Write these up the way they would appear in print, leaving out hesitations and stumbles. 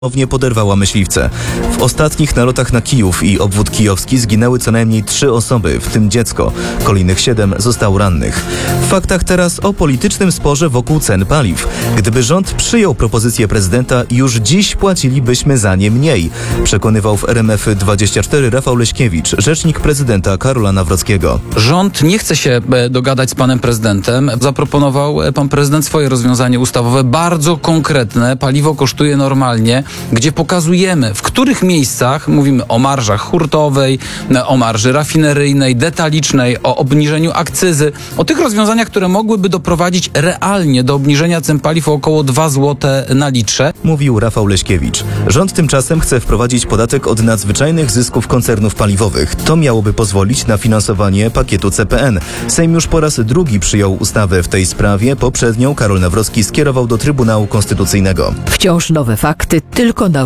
ponownie poderwała myśliwce. W ostatnich nalotach na Kijów i obwód kijowski zginęły co najmniej 3 osoby, w tym dziecko. Kolejnych 7 zostało rannych. W faktach teraz o politycznym sporze wokół cen paliw. Gdyby rząd przyjął propozycję prezydenta, już dziś płacilibyśmy za nie mniej, przekonywał w RMF24 Rafał Leśkiewicz, rzecznik prezydenta Karola Nawrockiego. Rząd nie chce się dogadać z panem prezydentem. Zaproponował pan prezydent swoje rozwiązanie ustawowe, bardzo konkretne. Paliwo kosztuje normalnie, gdzie pokazujemy, w których miejscach mówimy o marżach hurtowej, o marży rafineryjnej, detalicznej, o obniżeniu akcyzy, o tych rozwiązaniach, które mogłyby doprowadzić realnie do obniżenia cen paliw o około 2 zł na litrze. Mówił Rafał Leśkiewicz. Rząd tymczasem chce wprowadzić podatek od nadzwyczajnych zysków koncernów paliwowych. To miałoby pozwolić na finansowanie pakietu CPN. Sejm już po raz drugi przyjął ustawę w tej sprawie. Poprzednią Karol Nawrocki skierował do Trybunału Konstytucyjnego. Wciąż nowe fakty tylko na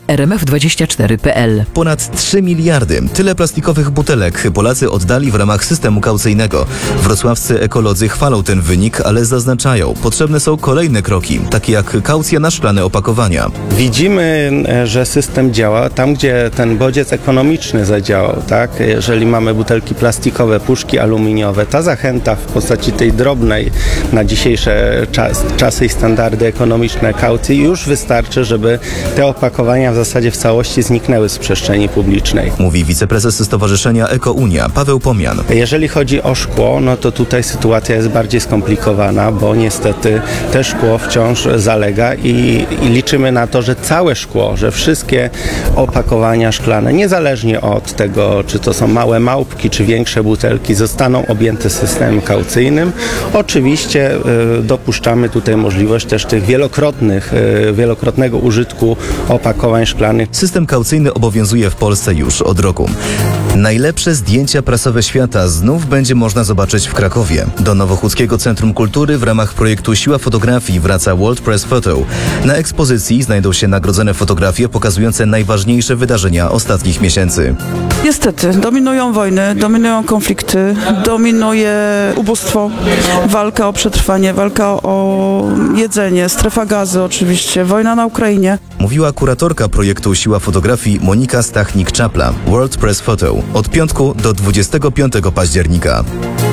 www.rmf24.pl. Ponad 3 miliardy. Tyle plastikowych butelek Polacy oddali w ramach systemu kaucyjnego. Wrocławscy ekolodzy chwalą ten wynik, ale zaznaczają, potrzebne są kolejne kroki, takie jak kaucja na szklane opakowania. Widzimy, że system działa tam, gdzie ten bodziec ekonomiczny zadziałał, tak? Jeżeli mamy butelki plastikowe, puszki aluminiowe, ta zachęta w postaci tej drobnej na dzisiejsze czasy i standardy ekonomiczne kaucji już wystarczy, żeby te opakowania w zasadzie w całości zniknęły z przestrzeni publicznej. Mówi wiceprezes Stowarzyszenia Eko-Unia Paweł Pomian. Jeżeli chodzi o szkło, no to tutaj sytuacja jest bardziej skomplikowana, bo niestety te szkło wciąż zalega i liczymy na to, że całe szkło, że wszystkie opakowania szklane, niezależnie od tego, czy to są małe małpki, czy większe butelki, zostaną objęte systemem kaucyjnym. Oczywiście dopuszczamy tutaj możliwość też tych wielokrotnego użytku opakowań szklanych. System kaucyjny obowiązuje w Polsce już od roku. Najlepsze zdjęcia prasowe świata znów będzie można zobaczyć w Krakowie. Do Nowochódzkiego Centrum Kultury w ramach projektu Siła Fotografii wraca World Press Photo. Na ekspozycji znajdą się nagrodzone fotografie pokazujące najważniejsze wydarzenia ostatnich miesięcy. Niestety, dominują wojny, dominują konflikty, dominuje ubóstwo, walka o przetrwanie, walka o jedzenie, strefa gazy oczywiście, wojna na Ukrainie. Mówiła kuratorka projektu Siła Fotografii Monika Stachnik-Czapla. World Press Photo od piątku do 25 października.